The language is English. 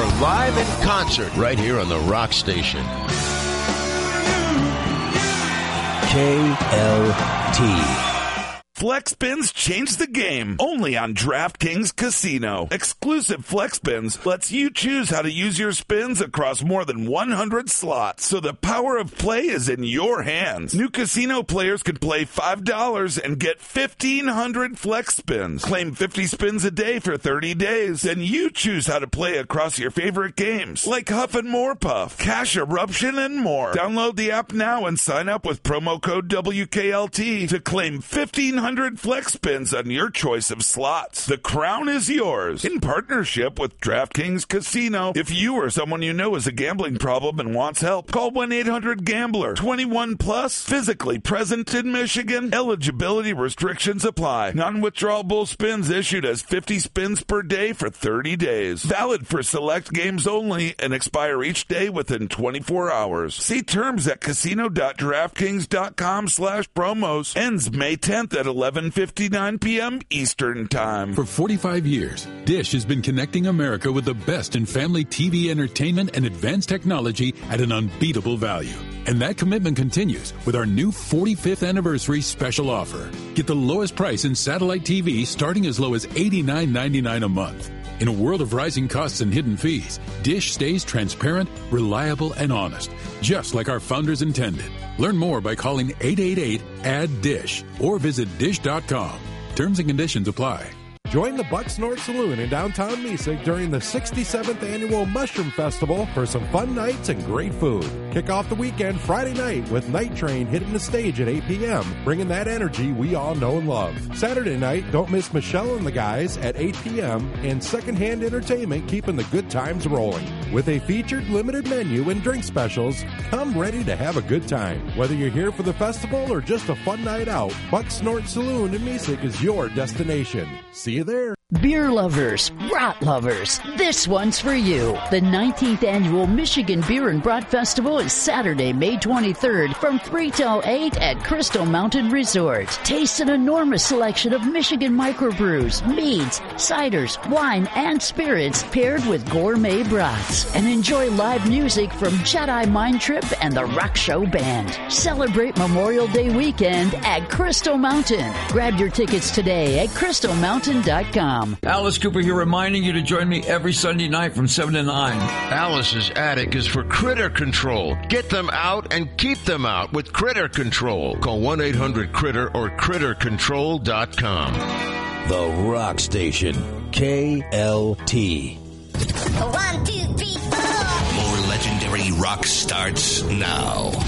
live in concert right here on the Rock Station. KLT. Flex Spins change the game only on DraftKings Casino. Exclusive Flex Spins lets you choose how to use your spins across more than 100 slots, so the power of play is in your hands. New casino players can play $5 and get 1,500 Flex Spins. Claim 50 spins a day for 30 days. Then you choose how to play across your favorite games, like Huff and More Puff, Cash Eruption, and more. Download the app now and sign up with promo code WKLT to claim 1,500 Flex Spins on your choice of slots. The crown is yours in partnership with DraftKings Casino. If you or someone you know has a gambling problem and wants help, call 1-800-GAMBLER. 21 plus, physically present in Michigan. Eligibility restrictions apply. Non-withdrawable spins issued as 50 spins per day for 30 days. Valid for select games only and expire each day within 24 hours. See terms at casino.draftkings.com/promos. Ends May 10th at 11:59 p.m. Eastern Time. For 45 years, Dish has been connecting America with the best in family TV entertainment and advanced technology at an unbeatable value. And that commitment continues with our new 45th anniversary special offer. Get the lowest price in satellite TV starting as low as $89.99 a month. In a world of rising costs and hidden fees, Dish stays transparent, reliable, and honest, just like our founders intended. Learn more by calling 888-ADD-DISH or visit dish.com. Terms and conditions apply. Join the Bucksnort Saloon in downtown Mesa during the 67th Annual Mushroom Festival for some fun nights and great food. Kick off the weekend Friday night with Night Train hitting the stage at 8 p.m., bringing that energy we all know and love. Saturday night, don't miss Michelle and the Guys at 8 p.m. and Secondhand Entertainment keeping the good times rolling. With a featured limited menu and drink specials, come ready to have a good time. Whether you're here for the festival or just a fun night out, Bucksnort Saloon in Mesa is your destination. See you there. Beer lovers, brat lovers, this one's for you. The 19th Annual Michigan Beer and Brat Festival is Saturday, May 23rd from 3 till 8 at Crystal Mountain Resort. Taste an enormous selection of Michigan microbrews, meads, ciders, wine, and spirits paired with gourmet brats. And enjoy live music from Jedi Mind Trip and the Rock Show Band. Celebrate Memorial Day weekend at Crystal Mountain. Grab your tickets today at crystalmountain.com. Alice Cooper here, reminding you to join me every Sunday night from 7 to 9. Alice's attic is for critter control. Get them out and keep them out with Critter Control. Call 1-800-CRITTER or CritterControl.com. The Rock Station, KLT. 1, 2, 3, 4. More legendary rock starts now.